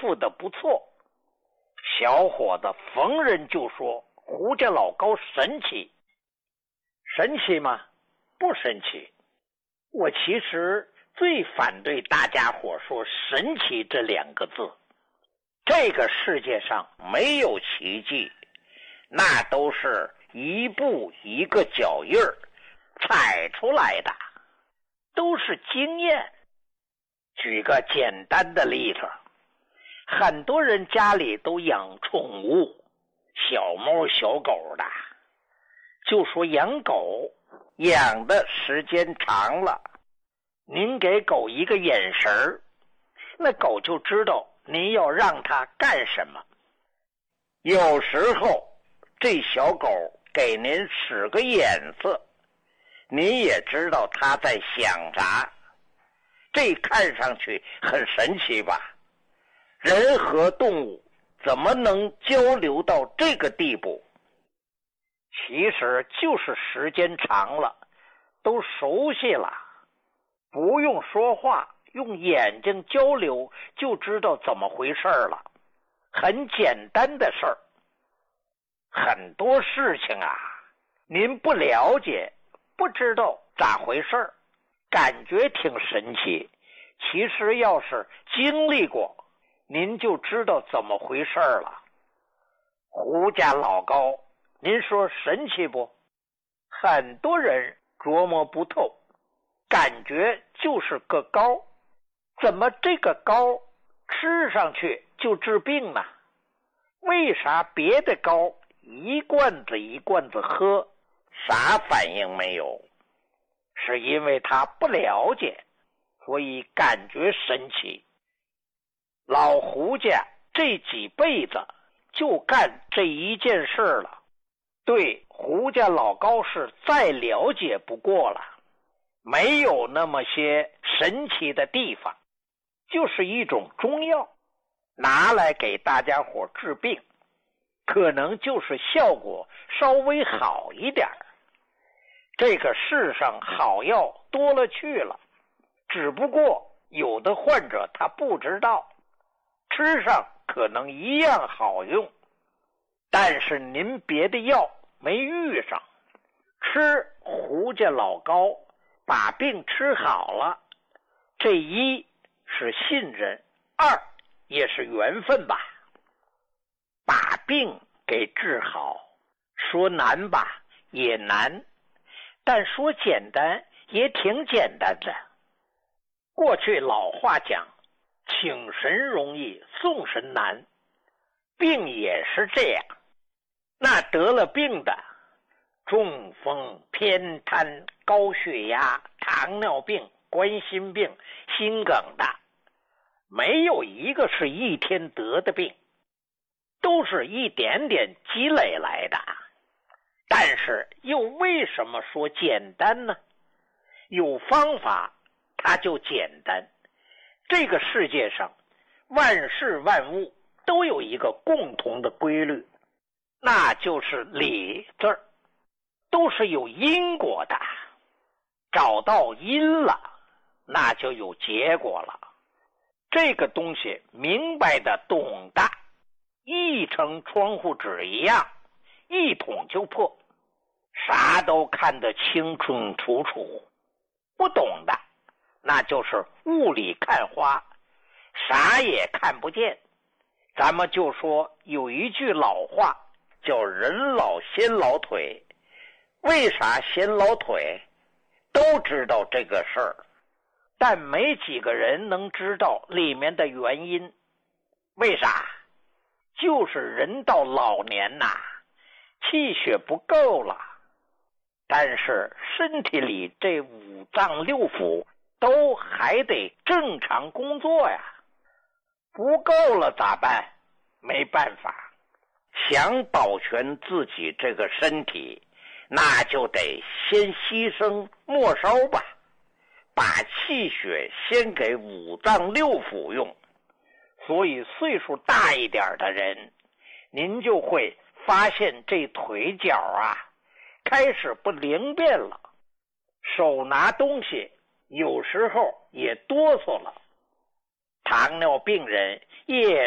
复的不错。小伙子逢人就说胡家老高神奇。神奇吗？不神奇。我其实最反对大家伙说神奇这两个字。这个世界上没有奇迹，那都是一步一个脚印儿踩出来的，都是经验。举个简单的例子，很多人家里都养宠物，小猫小狗的，就说养狗养的时间长了，您给狗一个眼神，那狗就知道您要让它干什么。有时候这小狗给您使个眼色，您也知道它在想啥。这看上去很神奇吧？人和动物怎么能交流到这个地步？其实就是时间长了，都熟悉了，不用说话，用眼睛交流就知道怎么回事了。很简单的事儿。很多事情啊，您不了解，不知道咋回事，感觉挺神奇，其实要是经历过，您就知道怎么回事了。胡家老高，您说神奇不？很多人琢磨不透，感觉就是个膏，怎么这个膏吃上去就治病呢？为啥别的膏一罐子一罐子喝，啥反应没有？是因为他不了解，所以感觉神奇。老胡家这几辈子就干这一件事了，对胡家老高是再了解不过了，没有那么些神奇的地方，就是一种中药，拿来给大家伙治病，可能就是效果稍微好一点。这个世上好药多了去了，只不过有的患者他不知道，吃上可能一样好用，但是您别的药没遇上，吃胡家老高把病吃好了，这一是信任，二也是缘分吧。把病给治好，说难吧也难，但说简单也挺简单的。过去老话讲，请神容易送神难，病也是这样。那得了病的，中风、偏瘫、高血压、糖尿病、冠心病、心梗的，没有一个是一天得的病，都是一点点积累来的。但是又为什么说简单呢？有方法它就简单。这个世界上万事万物都有一个共同的规律，那就是理字儿，都是有因果的。找到因了，那就有结果了。这个东西明白的懂的，一层窗户纸一样，一捅就破，啥都看得清清楚楚。不懂的，那就是雾里看花，啥也看不见。咱们就说有一句老话叫人老先老腿，为啥先老腿？都知道这个事儿，但没几个人能知道里面的原因。为啥？就是人到老年呐，气血不够了，但是身体里这五脏六腑都还得正常工作呀，不够了咋办？没办法，想保全自己这个身体，那就得先牺牲末梢吧，把气血先给五脏六腑用。所以岁数大一点的人，您就会发现这腿脚啊开始不灵便了，手拿东西有时候也哆嗦了。糖尿病人也